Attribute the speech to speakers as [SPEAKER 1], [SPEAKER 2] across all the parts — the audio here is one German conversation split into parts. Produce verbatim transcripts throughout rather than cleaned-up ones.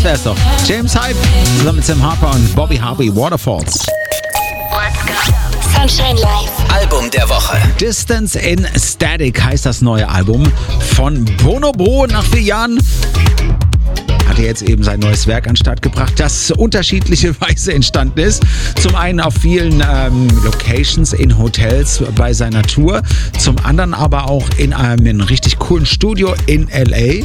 [SPEAKER 1] Wär's doch. James Hype zusammen mit Sam Harper und Bobby Harvey, Waterfalls.
[SPEAKER 2] Let's go. Sunshine Live.
[SPEAKER 3] Album der Woche.
[SPEAKER 1] Distance in Static heißt das neue Album von Bonobo. Nach vier Jahren hat er jetzt eben sein neues Werk an den Start gebracht, das unterschiedliche Weise entstanden ist. Zum einen auf vielen ähm, Locations in Hotels bei seiner Tour, zum anderen aber auch in einem richtig coolen Studio in L A.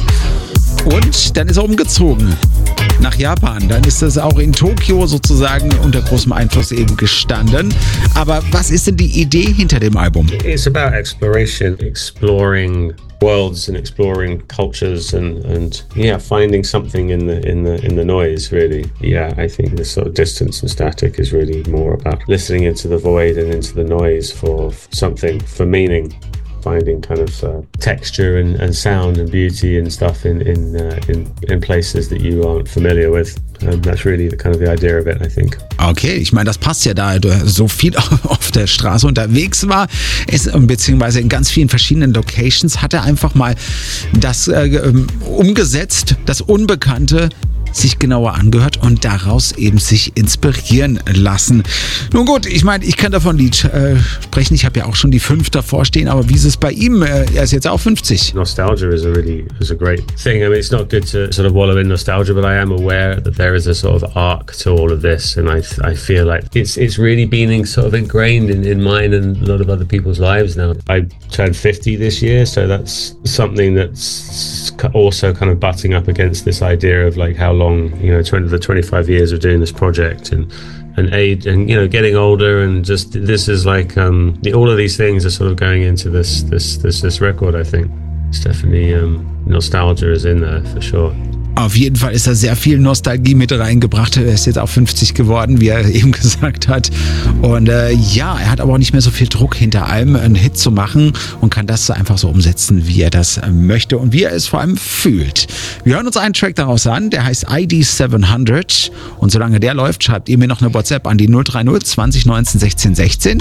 [SPEAKER 1] Und dann ist er umgezogen nach Japan. Dann ist es auch in Tokio sozusagen unter großem Einfluss eben gestanden. Aber was ist denn die Idee hinter dem Album?
[SPEAKER 4] It's about exploration, exploring worlds and exploring cultures and, and yeah, finding something in the in the in the noise, really. Yeah, I think the sort of Distance and Static is really more about listening into the void and into the noise for something, for meaning. Finding kind of uh, texture and, and sound and beauty and stuff in in, uh, in in places that you aren't familiar with. And that's really the kind of the idea of it, I think.
[SPEAKER 1] Okay, ich meine, das passt ja, da er so viel auf der Straße unterwegs war, ist, beziehungsweise in ganz vielen verschiedenen Locations, hat er einfach mal das äh, umgesetzt, das Unbekannte sich genauer angehört und daraus eben sich inspirieren lassen. Nun gut, ich meine, ich kann davon ein Lied äh, sprechen. Ich habe ja auch schon die fünf davor stehen, aber wie ist es bei ihm? Äh, er ist jetzt auch fünfzig.
[SPEAKER 4] Nostalgia is a really is a great thing. I mean, it's not good to sort of wallow in nostalgia, but I am aware that there is a sort of arc to all of this, and I I feel like it's it's really been sort of ingrained in, in mine and a lot of other people's lives now. I turned fifty this year, so that's something that's also kind of butting up against this idea of like how long, you know, twenty the twenty-five years of doing this project and and age and, you know, getting older, and just this is like um all of these things are sort of going into this this this this record. I think it's definitely um nostalgia is in there for sure.
[SPEAKER 1] Auf jeden Fall ist da sehr viel Nostalgie mit reingebracht. Er ist jetzt auch fünfzig geworden, wie er eben gesagt hat. Und äh, ja, er hat aber auch nicht mehr so viel Druck hinter allem, einen Hit zu machen und kann das einfach so umsetzen, wie er das möchte und wie er es vor allem fühlt. Wir hören uns einen Track daraus an, der heißt I D siebenhundert. Und solange der läuft, schreibt ihr mir noch eine WhatsApp an die null drei null zwanzig neunzehn sechzehn sechzehn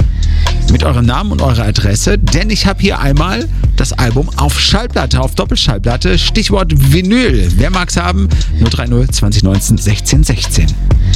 [SPEAKER 1] mit eurem Namen und eurer Adresse, denn ich habe hier einmal das Album auf Schallplatte, auf Doppelschallplatte, Stichwort Vinyl. Wer mag's haben? null drei null zwanzig neunzehn sechzehn sechzehn.